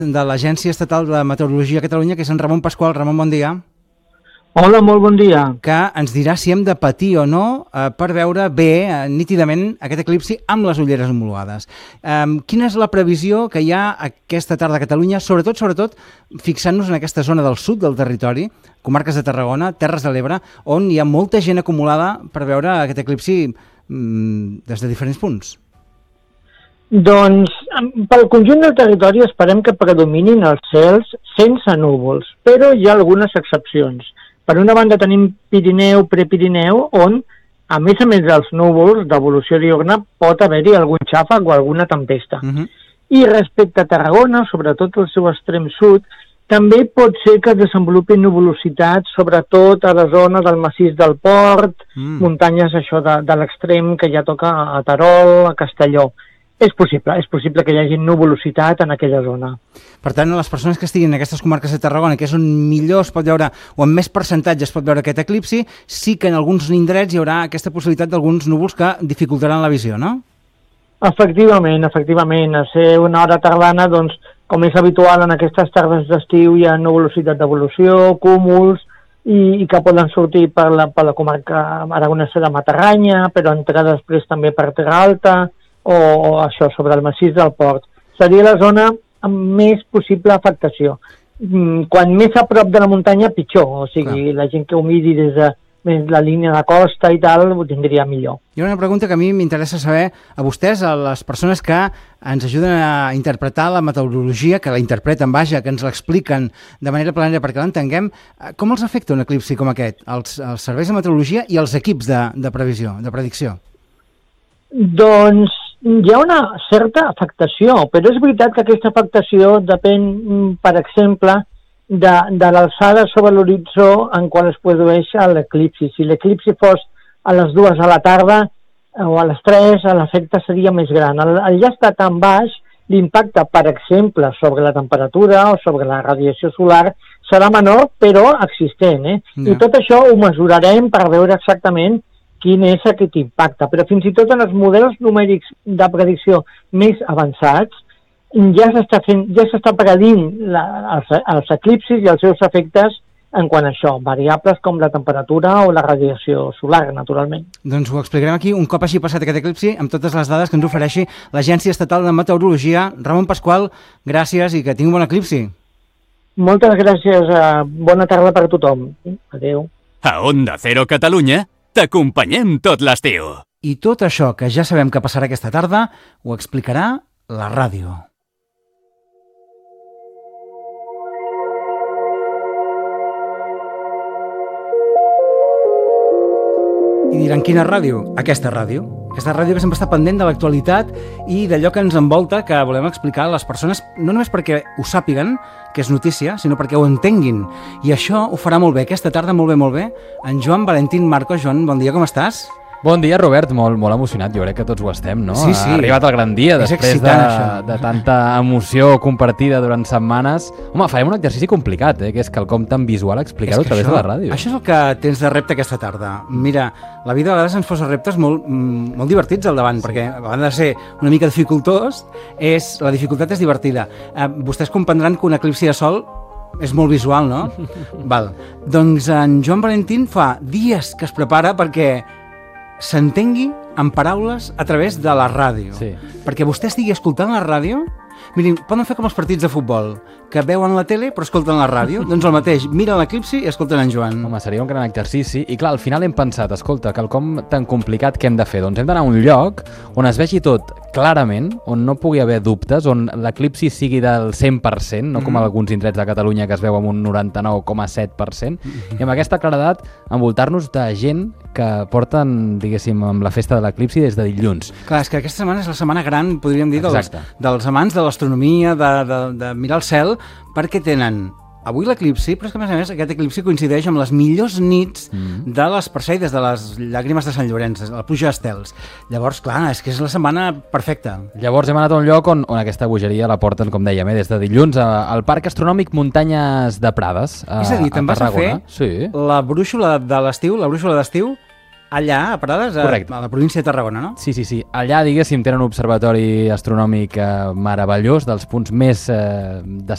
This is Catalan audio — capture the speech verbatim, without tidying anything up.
de l'Agència Estatal de Meteorologia a Catalunya, que és en Ramon Pasqual. Ramon, bon dia. Hola, molt bon dia. Que ens dirà si hem de patir o no eh, per veure bé, eh, nítidament, aquest eclipsi amb les ulleres homologades. Eh, quina és la previsió que hi ha aquesta tarda a Catalunya, sobretot, sobretot, fixant-nos en aquesta zona del sud del territori, comarques de Tarragona, Terres de l'Ebre, on hi ha molta gent acumulada per veure aquest eclipsi mm, des de diferents punts? Doncs, pel conjunt del territori esperem que predominin els cels sense núvols, però hi ha algunes excepcions. Per una banda tenim Pirineu, Prepirineu, on, a més a més dels núvols d'evolució diurna, pot haver-hi algun xàfec o alguna tempesta. Uh-huh. I respecte a Tarragona, sobretot al seu extrem sud, també pot ser que es desenvolupi nuvolositat, sobretot a la zona del massís del Port, mm. muntanyes això de, de l'extrem que ja toca a Terol, a Castelló. És possible, és possible que hi hagi nuvolositat en aquella zona. Per tant, les persones que estiguin en aquestes comarques de Tarragona, que és on millor es pot veure, o amb més percentatge es pot veure aquest eclipsi, sí que en alguns indrets hi haurà aquesta possibilitat d'alguns núvols que dificultaran la visió, no? Efectivament, efectivament. A ser una hora tardana, doncs, com és habitual en aquestes tardes d'estiu, hi ha nuvolositat d'evolució, cúmuls, i, i que poden sortir per la, per la comarca aragonesa de Matarranya, però entrar després també per Terra Alta, o, o això, sobre el massís del Port. Seria la zona amb més possible afectació. Quan més a prop de la muntanya, pitjor. O sigui, clar, la gent que ho miri des de, des de la línia de costa i tal, ho tindria millor. Hi ha una pregunta que a mi m'interessa saber a vostès, a les persones que ens ajuden a interpretar la meteorologia, que la interpreten, vaja, que ens l'expliquen de manera planera perquè l'entenguem. Com els afecta un eclipsi com aquest? Els, els serveis de meteorologia i els equips de, de previsió, de predicció? Doncs hi ha una certa afectació, però és veritat que aquesta afectació depèn, per exemple, de, de l'alçada sobre l'horitzó en qual es produeix l'eclipsi. Si l'eclipsi fos a les dues a la tarda o a les tres, l'efecte seria més gran. Al, al ja estar tan baix, l'impacte, per exemple, sobre la temperatura o sobre la radiació solar serà menor, però existent. Eh? Ja. I tot això ho mesurarem per veure exactament quin és aquest impacte. Però fins i tot en els models numèrics de predicció més avançats ja s'està fent, ja s'està predint la, els, els eclipsis i els seus efectes en quant a això, variables com la temperatura o la radiació solar, naturalment. Doncs ho explicarem aquí un cop hagi passat aquest eclipsi amb totes les dades que ens ofereixi l'Agència Estatal de Meteorologia. Ramon Pasqual, gràcies i que tingui un bon eclipsi. Moltes gràcies, bona tarda per a tothom. Adéu. A Onda Cero Catalunya t'acompanyem tot l'estiu. I tot això que ja sabem que passarà aquesta tarda ho explicarà la ràdio. I diran, quina ràdio? Aquesta ràdio. Aquesta ràdio que sempre està pendent de l'actualitat i d'allò que ens envolta, que volem explicar a les persones, no només perquè ho sàpiguen, que és notícia, sinó perquè ho entenguin. I això ho farà molt bé, aquesta tarda molt bé, molt bé, en Joan Valentín Marco. Joan, bon dia, com estàs? Bon dia, Robert, molt, molt emocionat, jo crec que tots ho estem, no? Sí, sí. Ha arribat el gran dia, és després de, de tanta emoció compartida durant setmanes. Home, farem un exercici complicat, eh? Que és quelcom tan visual explicar-ho a través això, de la ràdio. Això és el que tens de repte aquesta tarda. Mira, la vida a vegades ens posa reptes molt, molt divertits al davant, sí, perquè a banda de ser una mica dificultós, és, la dificultat és divertida. Eh, vostès comprendran que un eclipsi de sol és molt visual, no? Val. Doncs en Joan Valentín fa dies que es prepara perquè s'entengui en paraules a través de la ràdio. Sí. Perquè vostè estigui escoltant la ràdio, mirin, poden fer com els partits de futbol, que veuen la tele però escolten la ràdio, doncs el mateix, miren l'eclipsi i escolten en Joan. Home, seria un gran exercici, i clar, al final hem pensat, escolta, quelcom tan complicat que hem de fer, doncs hem d'anar a un lloc on es vegi tot clarament, on no pugui haver dubtes, on l'eclipsi sigui del cent per cent, no com Mm. alguns indrets de Catalunya que es veu amb un noranta-nou coma set per cent, i amb aquesta claredat envoltar-nos de gent que porten, diguéssim, amb la festa de l'eclipsi des de dilluns. Clar, és que aquesta setmana és la setmana gran, podríem dir, dels, Exacte. dels amants de l'astronomia, de, de, de mirar el cel, perquè tenen avui l'eclipsi, però és que a més a més aquest eclipsi coincideix amb les millors nits mm. de les Perseides, de les llàgrimes de Sant Llorenç, la pluja d'estels. Llavors, clar, és que és la setmana perfecta. Llavors hem anat a un lloc on, on aquesta bogeria la porten, com dèiem, eh, des de dilluns a, al Parc Astronòmic Muntanyes de Prades, a, és a dir, te'n vas a fer sí. la brúixola de l'estiu, la brúixola d'estiu, allà, a Prades, a, a la província de Tarragona, no? Sí, sí, sí. Allà, diguéssim, tenen un observatori astronòmic eh, meravellós, dels punts més eh, destacats